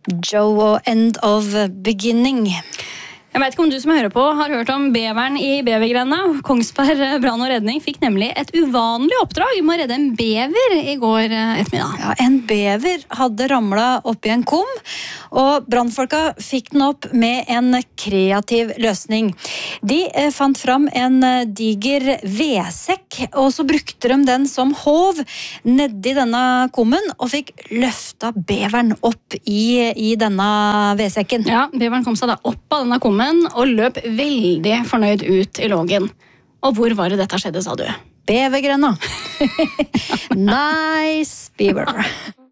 Joe og End of Beginning. Jeg vet ikke om du som hører på har hørt om beveren i bevergrenda. Kongsberg brann og redning fikk nemlig et uvanlig oppdrag med å redde en bever i går ettermiddag. Ja, en bever hadde ramlet opp i en kum, og brannfolka fikk den opp med en kreativ løsning. De fant fram en diger vedsekk, og så brukte de den som håv nedi denne kummen, og fikk løfta beveren opp i denne vedsekken. Ja, beveren kom seg da opp av denne kummen og løp veldig fornøyd ut i lågen. Og hvor var det dette skjedde, sa du? Bevergrenda. Nice beaver.